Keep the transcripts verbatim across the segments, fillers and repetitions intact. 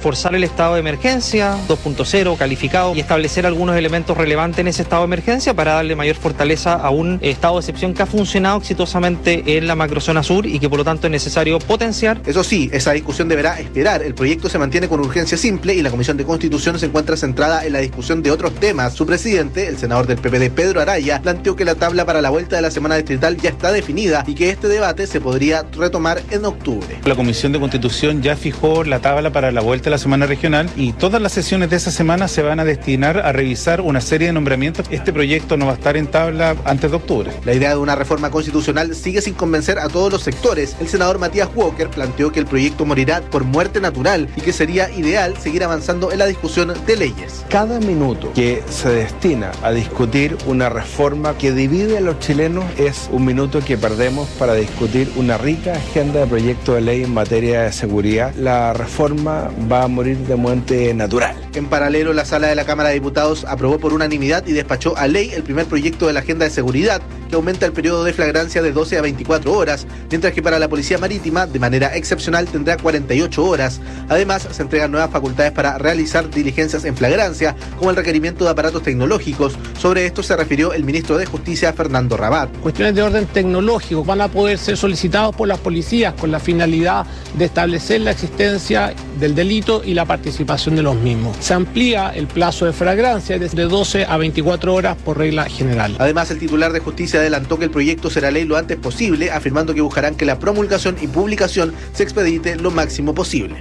reforzar el estado de emergencia dos punto cero calificado y establecer algunos elementos relevantes en ese estado de emergencia para darle mayor fortaleza a un estado de excepción que ha funcionado exitosamente en la macrozona sur y que por lo tanto es necesario potenciar. Eso sí, esa discusión deberá esperar. El proyecto se mantiene con urgencia simple y la Comisión de Constitución se encuentra centrada en la discusión de otros temas. Su presidente, el senador del P P D, Pedro Araya, planteó que la tabla para la vuelta de la semana distrital ya está definida y que este debate se podría retomar en octubre. La Comisión de Constitución ya fijó la tabla para la vuelta de la semana regional y todas las sesiones de esa semana se van a destinar a revisar una serie de nombramientos. Este proyecto no va a estar en tabla antes de octubre. La idea de una reforma constitucional sigue sin convencer a todos los sectores. El senador Matías Walker planteó que el proyecto morirá por muerte natural y que sería ideal seguir avanzando en la discusión de leyes. Cada minuto que se destina a discutir una reforma que divide a los chilenos es un minuto que perdemos para discutir una rica agenda de proyectos de ley en materia de seguridad. La reforma va a morir de muerte natural. En paralelo, la sala de la Cámara de Diputados aprobó por unanimidad y despachó a ley el primer proyecto de la agenda de seguridad que aumenta el periodo de flagrancia de doce a veinticuatro horas, mientras que para la Policía Marítima, de manera excepcional, tendrá cuarenta y ocho horas. Además, se entregan nuevas facultades para realizar diligencias en flagrancia, como el requerimiento de aparatos tecnológicos. Sobre esto se refirió el ministro de Justicia, Fernando Rabat. Cuestiones de orden tecnológico van a poder ser solicitados por las policías con la finalidad de establecer la existencia del delito y la participación de los mismos. Se amplía el plazo de flagrancia desde doce a veinticuatro horas por regla general. Además, el titular de Justicia adelantó que el proyecto será ley lo antes posible, afirmando que buscarán que la promulgación y publicación se expedite lo máximo posible.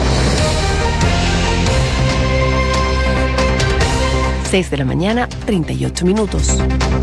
seis de la mañana, treinta y ocho minutos.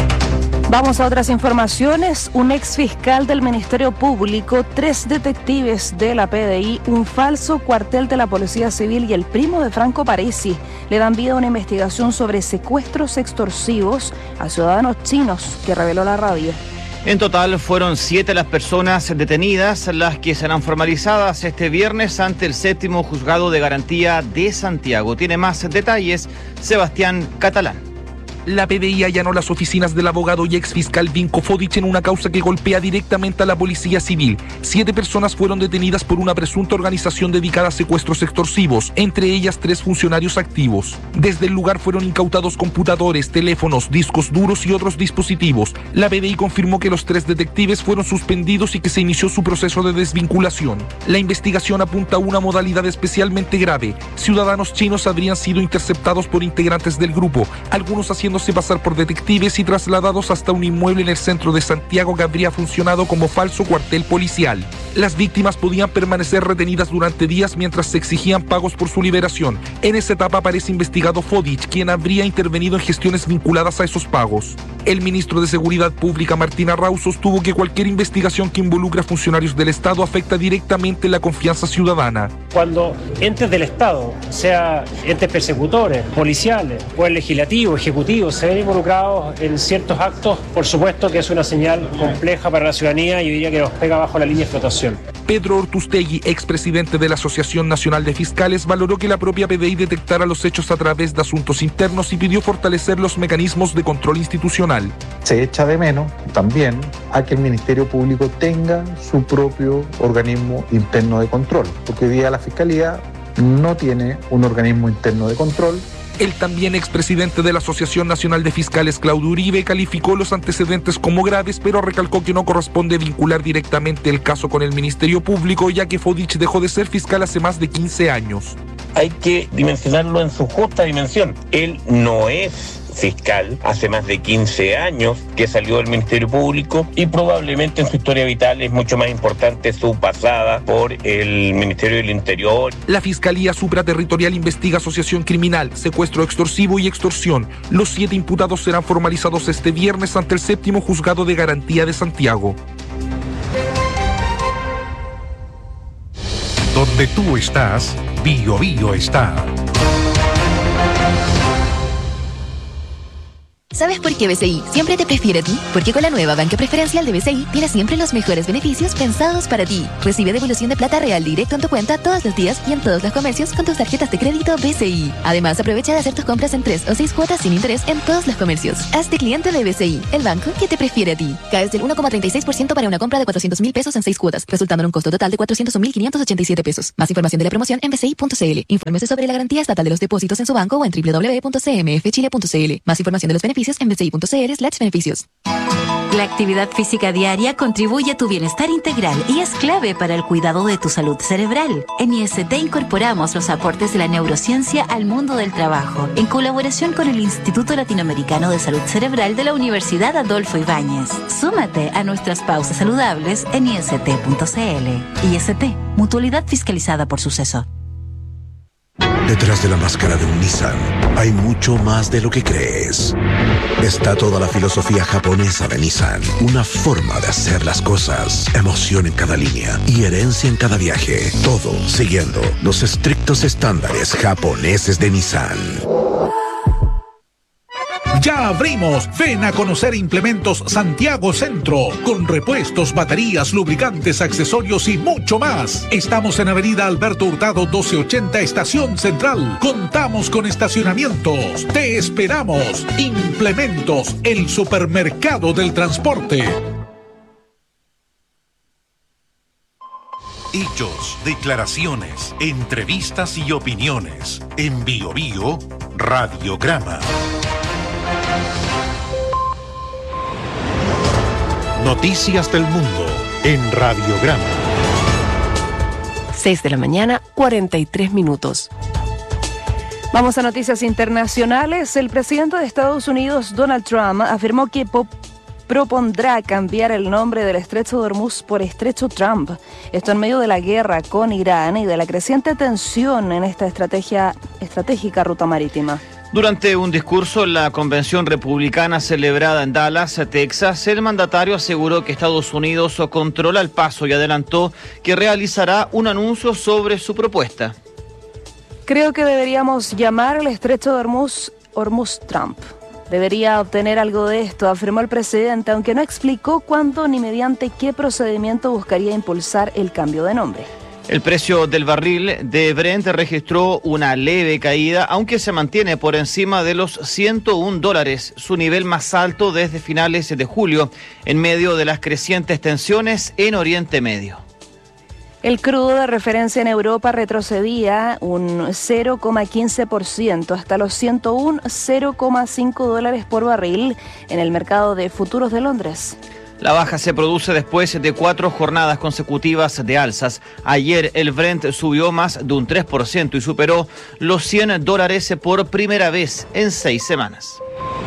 Vamos a otras informaciones. Un ex fiscal del Ministerio Público, tres detectives de la P D I, un falso cuartel de la Policía Civil y el primo de Franco Parisi le dan vida a una investigación sobre secuestros extorsivos a ciudadanos chinos que reveló la radio. En total fueron siete las personas detenidas, las que serán formalizadas este viernes ante el séptimo juzgado de garantía de Santiago. Tiene más detalles Sebastián Catalán. La P D I allanó las oficinas del abogado y exfiscal Vinko Fodic en una causa que golpea directamente a la Policía Civil. Siete personas fueron detenidas por una presunta organización dedicada a secuestros extorsivos, entre ellas tres funcionarios activos. Desde el lugar fueron incautados computadores, teléfonos, discos duros y otros dispositivos. La P D I confirmó que los tres detectives fueron suspendidos y que se inició su proceso de desvinculación. La investigación apunta a una modalidad especialmente grave. Ciudadanos chinos habrían sido interceptados por integrantes del grupo, algunos haciendo pasar por detectives y trasladados hasta un inmueble en el centro de Santiago que habría funcionado como falso cuartel policial. Las víctimas podían permanecer retenidas durante días mientras se exigían pagos por su liberación. En esa etapa aparece investigado Fodic, quien habría intervenido en gestiones vinculadas a esos pagos. El ministro de Seguridad Pública, Martín Arrau, sostuvo que cualquier investigación que involucre a funcionarios del Estado afecta directamente la confianza ciudadana. Cuando entes del Estado, sea entes persecutores, policiales o el legislativo, ejecutivo, se ven involucrados en ciertos actos, por supuesto que es una señal compleja para la ciudadanía y diría que nos pega bajo la línea de flotación. Pedro Ortustegui, expresidente de la Asociación Nacional de Fiscales, valoró que la propia P D I detectara los hechos a través de asuntos internos y pidió fortalecer los mecanismos de control institucional. Se echa de menos también a que el Ministerio Público tenga su propio organismo interno de control, porque hoy día la Fiscalía no tiene un organismo interno de control. El también expresidente de la Asociación Nacional de Fiscales, Claudio Uribe, calificó los antecedentes como graves, pero recalcó que no corresponde vincular directamente el caso con el Ministerio Público, ya que Fodic dejó de ser fiscal hace más de quince años. Hay que dimensionarlo en su justa dimensión. Él no es fiscal, hace más de quince años que salió del Ministerio Público y probablemente en su historia vital es mucho más importante su pasada por el Ministerio del Interior. La Fiscalía Supraterritorial investiga asociación criminal, secuestro extorsivo y extorsión. Los siete imputados serán formalizados este viernes ante el séptimo juzgado de garantía de Santiago. Donde tú estás, Bio Bio está. ¿Sabes por qué B C I siempre te prefiere a ti? Porque con la nueva banca preferencial de B C I tienes siempre los mejores beneficios pensados para ti. Recibe devolución de plata real directo en tu cuenta todos los días y en todos los comercios con tus tarjetas de crédito B C I. Además, aprovecha de hacer tus compras en tres o seis cuotas sin interés en todos los comercios. Hazte cliente de B C I, el banco que te prefiere a ti. Caes del uno coma treinta y seis por ciento para una compra de cuatrocientos mil pesos en seis cuotas, resultando en un costo total de cuatrocientos mil quinientos ochenta y siete pesos. Más información de la promoción en b c i punto c l. Infórmese sobre la garantía estatal de los depósitos en su banco o en w w w punto c m f chile punto c l. Más información de los beneficios en b c i punto c l slash beneficios. La actividad física diaria contribuye a tu bienestar integral y es clave para el cuidado de tu salud cerebral. En I S T incorporamos los aportes de la neurociencia al mundo del trabajo, en colaboración con el Instituto Latinoamericano de Salud Cerebral de la Universidad Adolfo Ibáñez. Súmate a nuestras pausas saludables en i s t punto c l. I S T, mutualidad fiscalizada por Suceso. Detrás de la máscara de un Nissan hay mucho más de lo que crees. Está toda la filosofía japonesa de Nissan, una forma de hacer las cosas, emoción en cada línea y herencia en cada viaje. Todo siguiendo los estrictos estándares japoneses de Nissan. Ya abrimos. Ven a conocer Implementos Santiago Centro, con repuestos, baterías, lubricantes, accesorios y mucho más. Estamos en Avenida Alberto Hurtado doce ochenta, Estación Central. Contamos con estacionamientos. Te esperamos. Implementos, el supermercado del transporte. Hechos, declaraciones, entrevistas y opiniones. En Bio Bio, Radiograma. Noticias del mundo en Radiograma. seis de la mañana, cuarenta y tres minutos. Vamos a noticias internacionales. El presidente de Estados Unidos, Donald Trump, afirmó que po- propondrá cambiar el nombre del Estrecho de Hormuz por Estrecho Trump. Esto en medio de la guerra con Irán y de la creciente tensión en esta estrategia, estratégica ruta marítima. Durante un discurso en la convención republicana celebrada en Dallas, Texas, el mandatario aseguró que Estados Unidos controla el paso y adelantó que realizará un anuncio sobre su propuesta. Creo que deberíamos llamar el Estrecho de Hormuz Hormuz Trump. Debería obtener algo de esto, afirmó el presidente, aunque no explicó cuándo ni mediante qué procedimiento buscaría impulsar el cambio de nombre. El precio del barril de Brent registró una leve caída, aunque se mantiene por encima de los ciento un dólares, su nivel más alto desde finales de julio, en medio de las crecientes tensiones en Oriente Medio. El crudo de referencia en Europa retrocedía un cero coma quince por ciento hasta los ciento uno coma cero cinco dólares por barril en el mercado de futuros de Londres. La baja se produce después de cuatro jornadas consecutivas de alzas. Ayer el Brent subió más de un tres por ciento y superó los cien dólares por primera vez en seis semanas.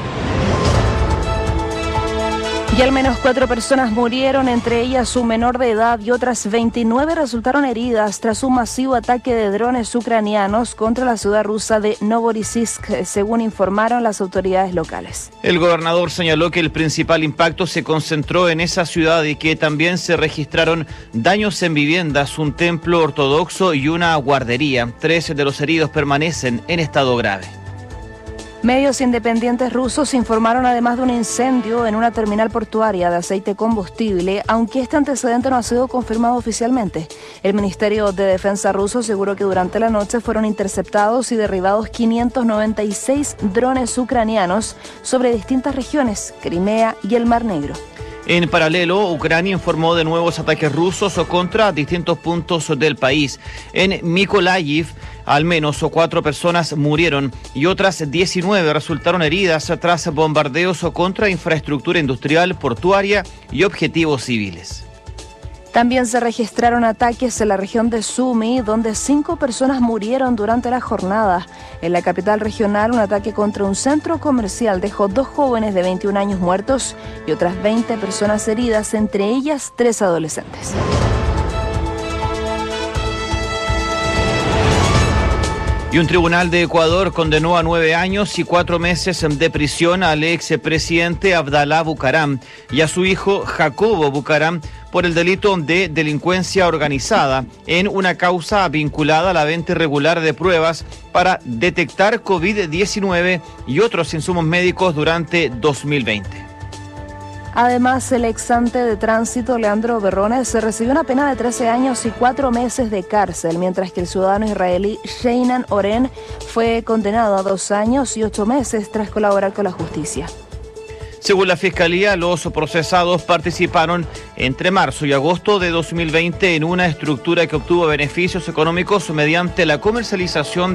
Y al menos cuatro personas murieron, entre ellas un menor de edad, y otras veintinueve resultaron heridas tras un masivo ataque de drones ucranianos contra la ciudad rusa de Novorossiysk, según informaron las autoridades locales. El gobernador señaló que el principal impacto se concentró en esa ciudad y que también se registraron daños en viviendas, un templo ortodoxo y una guardería. Tres de los heridos permanecen en estado grave. Medios independientes rusos informaron además de un incendio en una terminal portuaria de aceite combustible, aunque este antecedente no ha sido confirmado oficialmente. El Ministerio de Defensa ruso aseguró que durante la noche fueron interceptados y derribados quinientos noventa y seis drones ucranianos sobre distintas regiones, Crimea y el Mar Negro. En paralelo, Ucrania informó de nuevos ataques rusos contra distintos puntos del país. En Mykolaiv, al menos cuatro personas murieron y otras diecinueve resultaron heridas tras bombardeos contra infraestructura industrial, portuaria y objetivos civiles. También se registraron ataques en la región de Sumy, donde cinco personas murieron durante la jornada. En la capital regional, un ataque contra un centro comercial dejó dos jóvenes de veintiún años muertos y otras veinte personas heridas, entre ellas tres adolescentes. Y un tribunal de Ecuador condenó a nueve años y cuatro meses de prisión al expresidente Abdalá Bucaram y a su hijo Jacobo Bucaram por el delito de delincuencia organizada en una causa vinculada a la venta irregular de pruebas para detectar COVID diecinueve y otros insumos médicos durante dos mil veinte. Además, el exante de tránsito Leandro Berrones recibió una pena de trece años y cuatro meses de cárcel, mientras que el ciudadano israelí Sheinan Oren fue condenado a dos años y ocho meses tras colaborar con la justicia. Según la Fiscalía, los procesados participaron entre marzo y agosto de dos mil veinte en una estructura que obtuvo beneficios económicos mediante la comercialización